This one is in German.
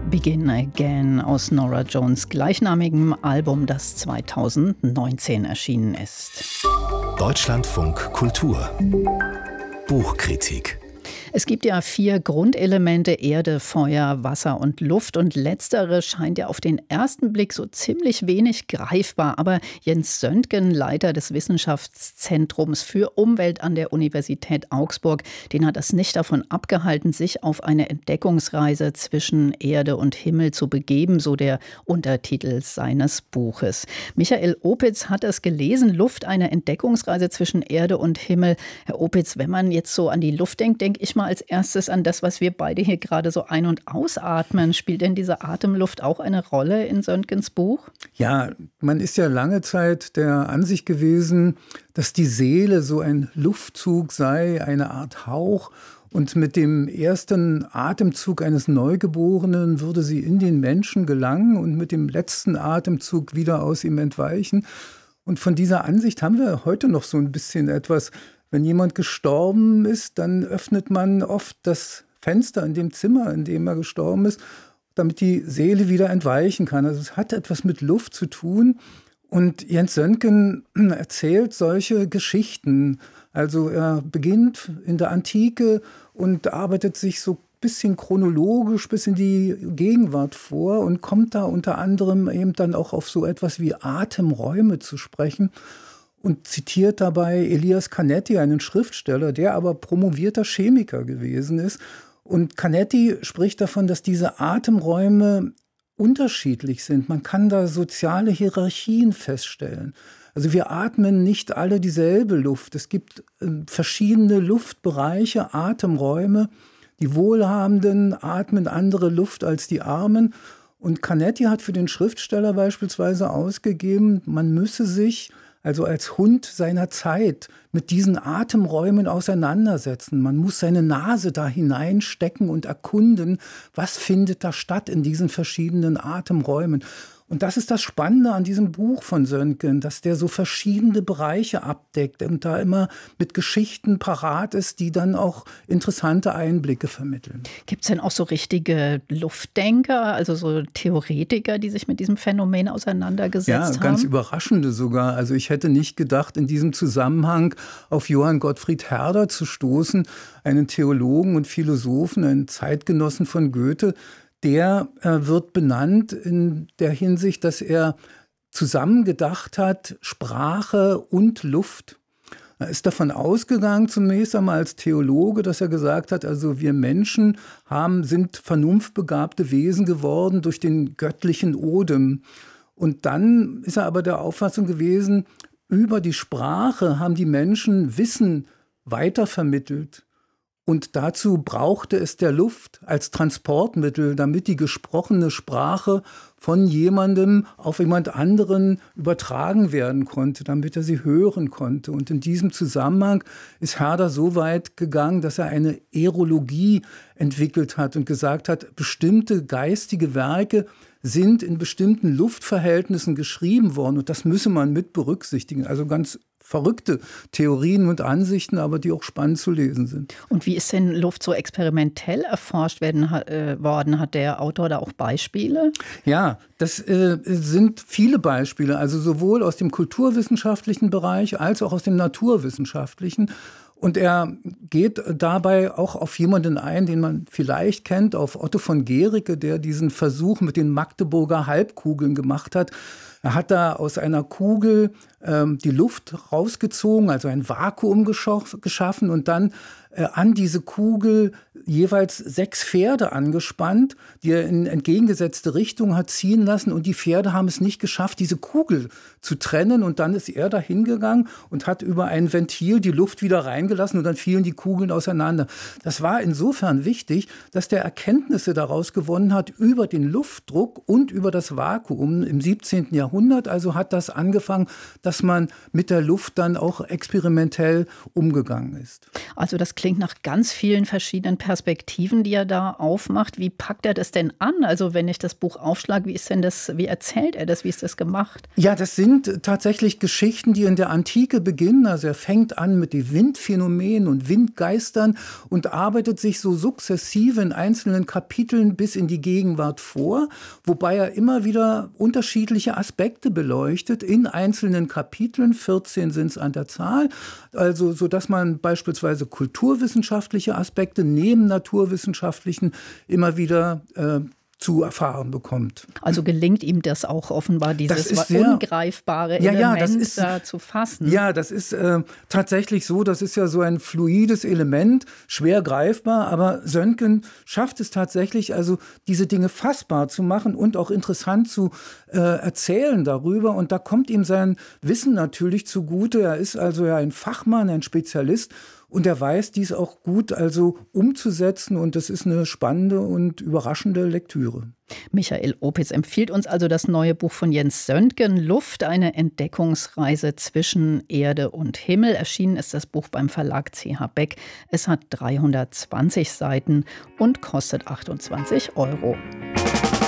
Begin Again aus Norah Jones' gleichnamigem Album, das 2019 erschienen ist. Deutschlandfunk Kultur Buchkritik. Es gibt ja 4 Grundelemente: Erde, Feuer, Wasser und Luft. Und letztere scheint ja auf den ersten Blick so ziemlich wenig greifbar. Aber Jens Söntgen, Leiter des Wissenschaftszentrums für Umwelt an der Universität Augsburg, den hat das nicht davon abgehalten, sich auf eine Entdeckungsreise zwischen Erde und Himmel zu begeben, so der Untertitel seines Buches. Michael Opitz hat es gelesen, Luft, eine Entdeckungsreise zwischen Erde und Himmel. Herr Opitz, wenn man jetzt so an die Luft denkt, denke ich mal als erstes an das, was wir beide hier gerade so ein- und ausatmen. Spielt denn diese Atemluft auch eine Rolle in Söntgens Buch? Ja, man ist ja lange Zeit der Ansicht gewesen, dass die Seele so ein Luftzug sei, eine Art Hauch. Und mit dem ersten Atemzug eines Neugeborenen würde sie in den Menschen gelangen und mit dem letzten Atemzug wieder aus ihm entweichen. Und von dieser Ansicht haben wir heute noch so ein bisschen etwas. Wenn jemand gestorben ist, dann öffnet man oft das Fenster in dem Zimmer, in dem er gestorben ist, damit die Seele wieder entweichen kann. Also es hat etwas mit Luft zu tun. Und Jens Söntgen erzählt solche Geschichten. Also er beginnt in der Antike und arbeitet sich so ein bisschen chronologisch bis in die Gegenwart vor und kommt da unter anderem eben dann auch auf so etwas wie Atemräume zu sprechen. Und zitiert dabei Elias Canetti, einen Schriftsteller, der aber promovierter Chemiker gewesen ist. Und Canetti spricht davon, dass diese Atemräume unterschiedlich sind. Man kann da soziale Hierarchien feststellen. Also wir atmen nicht alle dieselbe Luft. Es gibt verschiedene Luftbereiche, Atemräume. Die Wohlhabenden atmen andere Luft als die Armen. Und Canetti hat für den Schriftsteller beispielsweise ausgegeben, man müsse sich also als Hund seiner Zeit mit diesen Atemräumen auseinandersetzen. Man muss seine Nase da hineinstecken und erkunden, was findet da statt in diesen verschiedenen Atemräumen. Und das ist das Spannende an diesem Buch von Söntgen, dass der so verschiedene Bereiche abdeckt und da immer mit Geschichten parat ist, die dann auch interessante Einblicke vermitteln. Gibt es denn auch so richtige Luftdenker, also so Theoretiker, die sich mit diesem Phänomen auseinandergesetzt haben? Ja, ganz überraschende sogar. Also ich hätte nicht gedacht, in diesem Zusammenhang auf Johann Gottfried Herder zu stoßen, einen Theologen und Philosophen, einen Zeitgenossen von Goethe. Der wird benannt in der Hinsicht, dass er zusammengedacht hat, Sprache und Luft. Er ist davon ausgegangen, zunächst einmal als Theologe, dass er gesagt hat, also wir Menschen sind vernunftbegabte Wesen geworden durch den göttlichen Odem. Und dann ist er aber der Auffassung gewesen, über die Sprache haben die Menschen Wissen weitervermittelt. Und dazu brauchte es der Luft als Transportmittel, damit die gesprochene Sprache von jemandem auf jemand anderen übertragen werden konnte, damit er sie hören konnte. Und in diesem Zusammenhang ist Herder so weit gegangen, dass er eine Aerologie entwickelt hat und gesagt hat, bestimmte geistige Werke sind in bestimmten Luftverhältnissen geschrieben worden. Und das müsse man mit berücksichtigen. Also ganz verrückte Theorien und Ansichten, aber die auch spannend zu lesen sind. Und wie ist denn Luft so experimentell erforscht worden? Hat der Autor da auch Beispiele? Ja, das sind viele Beispiele, also sowohl aus dem kulturwissenschaftlichen Bereich als auch aus dem naturwissenschaftlichen. Und er geht dabei auch auf jemanden ein, den man vielleicht kennt, auf Otto von Guericke, der diesen Versuch mit den Magdeburger Halbkugeln gemacht hat. Er hat da aus einer Kugel die Luft rausgezogen, also ein Vakuum geschaffen und dann an diese Kugel jeweils 6 Pferde angespannt, die er in entgegengesetzte Richtung hat ziehen lassen. Und die Pferde haben es nicht geschafft, diese Kugel zu trennen. Und dann ist er da hingegangen und hat über ein Ventil die Luft wieder reingelassen und dann fielen die Kugeln auseinander. Das war insofern wichtig, dass der Erkenntnisse daraus gewonnen hat über den Luftdruck und über das Vakuum im 17. Jahrhundert. Also hat das angefangen, dass man mit der Luft dann auch experimentell umgegangen ist. Also das klingt nach ganz vielen verschiedenen Perspektiven, die er da aufmacht. Wie packt er das denn an? Also wenn ich das Buch aufschlage, wie erzählt er das, wie ist das gemacht? Ja, das sind tatsächlich Geschichten, die in der Antike beginnen. Also er fängt an mit den Windphänomenen und Windgeistern und arbeitet sich so sukzessive in einzelnen Kapiteln bis in die Gegenwart vor, wobei er immer wieder unterschiedliche Aspekte beleuchtet in einzelnen Kapiteln. 14 sind es an der Zahl. Also so dass man beispielsweise kulturwissenschaftliche Aspekte neben naturwissenschaftlichen immer wieder zu erfahren bekommt. Also gelingt ihm das auch offenbar, dieses ungreifbare Element da zu fassen? Ja, das ist tatsächlich so. Das ist ja so ein fluides Element, schwer greifbar. Aber Söntgen schafft es tatsächlich, also diese Dinge fassbar zu machen und auch interessant zu erzählen darüber. Und da kommt ihm sein Wissen natürlich zugute. Er ist also ja ein Fachmann, ein Spezialist. Und er weiß, dies auch gut also umzusetzen. Und das ist eine spannende und überraschende Lektüre. Michael Opitz empfiehlt uns also das neue Buch von Jens Söntgen, Luft, eine Entdeckungsreise zwischen Erde und Himmel. Erschienen ist das Buch beim Verlag CH Beck. Es hat 320 Seiten und kostet 28 €.